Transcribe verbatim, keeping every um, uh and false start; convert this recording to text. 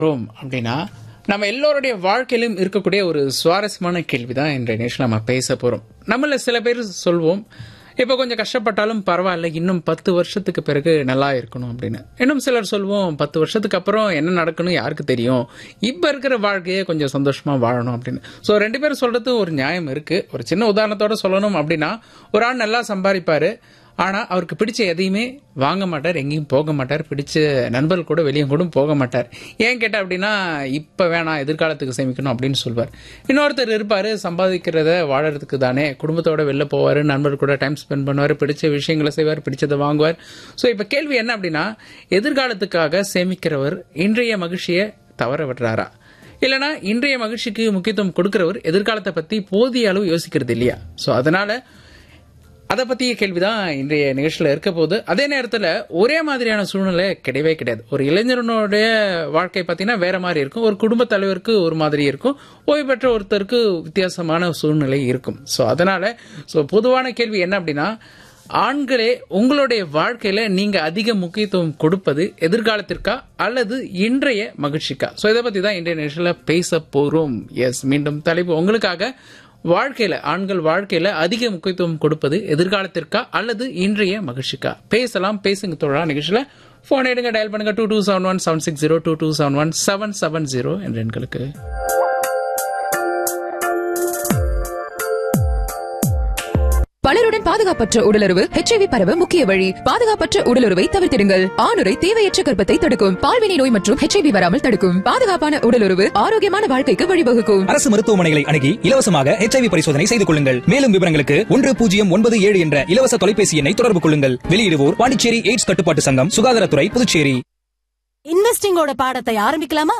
Rome அப்படின்னா நம்ம எல்லோருடைய வாழ்க்கையிலும் இருக்கக்கூடிய ஒரு சுவாரஸ்யமான கேள்வி தான் இன்றைய நிகழ்ச்சியில் நம்ம பேச போகிறோம். நம்மள சில பேர் சொல்வோம், இப்போ கொஞ்சம் கஷ்டப்பட்டாலும் பரவாயில்ல, இன்னும் பத்து வருஷத்துக்கு பிறகு நல்லா இருக்கணும் அப்படின்னு. இன்னும் சிலர் சொல்வோம், பத்து வருஷத்துக்கு அப்புறம் என்ன நடக்கணும் யாருக்கு தெரியும், இப்போ இருக்கிற வாழ்க்கையே கொஞ்சம் சந்தோஷமாக வாழணும் அப்படின்னு. ஸோ ரெண்டு பேரும் சொல்கிறது ஒரு நியாயம் இருக்குது. ஒரு சின்ன உதாரணத்தோட சொல்லணும் அப்படின்னா, ஒரு ஆள் நல்லா சம்பாதிப்பார், ஆனால் அவருக்கு பிடிச்ச எதையுமே வாங்க மாட்டார், எங்கேயும் போக மாட்டார், பிடிச்ச நண்பர்கள் கூட வெளியே கூட போக மாட்டார். ஏன் கேட்டால் அப்படின்னா, இப்போ வேணாம் எதிர்காலத்துக்கு சேமிக்கணும் அப்படின்னு சொல்வார். இன்னொருத்தர் இருப்பார், சம்பாதிக்கிறத வாழறதுக்கு தானே, குடும்பத்தோட வெளில போவார், நண்பர்கள் கூட டைம் ஸ்பெண்ட் பண்ணுவார், பிடிச்ச விஷயங்களை செய்வார், பிடிச்சதை வாங்குவார். ஸோ இப்போ கேள்வி என்ன அப்படின்னா, எதிர்காலத்துக்காக சேமிக்கிறவர் இன்றைய மகிழ்ச்சியை தவற விடுறாரா, இல்லைனா இன்றைய மகிழ்ச்சிக்கு முக்கியத்துவம் கொடுக்கிறவர் எதிர்காலத்தை பற்றி போதிய அளவு யோசிக்கிறது இல்லையா? ஸோ அதனால அதை பற்றிய கேள்விதான் இன்றைய நிகழ்ச்சியில் இருக்க போது. அதே நேரத்தில் ஒரே மாதிரியான சூழ்நிலை கிடையவே கிடையாது. ஒரு இளைஞரனுடைய வாழ்க்கை பார்த்தீங்கன்னா வேற மாதிரி இருக்கும், ஒரு குடும்ப தலைவருக்கு ஒரு மாதிரி இருக்கும், ஓய்வு பெற்ற ஒருத்தருக்கு வித்தியாசமான சூழ்நிலை இருக்கும். ஸோ அதனால ஸோ பொதுவான கேள்வி என்ன அப்படின்னா, ஆண்களே உங்களுடைய வாழ்க்கையில நீங்க அதிக முக்கியத்துவம் கொடுப்பது எதிர்காலத்திற்கா அல்லது இன்றைய மகிழ்ச்சிக்கா? ஸோ இதை பற்றி தான் இன்றைய நிகழ்ச்சியில் பேச போகிறோம். எஸ், மீண்டும் தலைப்பு உங்களுக்காக. வாழ்க்கையில ஆண்கள் வாழ்க்கையில அதிக முக்கியத்துவம் கொடுப்பது எதிர்காலத்திற்கா அல்லது இன்றைய மகிழ்ச்சிக்கா? பேசலாம், பேசுங்க தோழா. நிகழ்ச்சியில போன் எடுங்க, டயல் பண்ணுங்க two two seven one seven six zero two two seven one seven seven zero என்ற எண்களுக்கு. பலருடன் பாதுகாப்பற்ற உடலுறவு ஹெச்ஐவி பரவ முக்கிய வழி. பாதுகாப்பற்ற உடலுறவை தவிர்த்திடுங்கள். ஆணுரை தேவையற்ற கர்ப்பத்தை தடுக்கும், பால்வினை நோய் மற்றும் ஹெச்ஐவி வராமல் தடுக்கும். பாதுகாப்பான உடலுறவு ஆரோக்கியமான வாழ்க்கைக்கு வழிவகுக்கும். அரசு மருத்துவமனைகளை அணுகி இலவசமாக ஹெச்ஐவி பரிசோதனை செய்து கொள்ளுங்கள். மேலும் விவரங்களுக்கு ஒன்று பூஜ்ஜியம் ஒன்பது ஏழு என்ற இலவச தொலைபேசி எண்ணை தொடர்பு கொள்ளுங்கள். வெளியிடுவோர் பாண்டிச்சேரி எய்ட்ஸ் கட்டுப்பாட்டு சங்கம், சுகாதாரத்துறை, புதுச்சேரி. இன்வெஸ்டிங்கோட பாடத்தை ஆரம்பிக்கலாமா?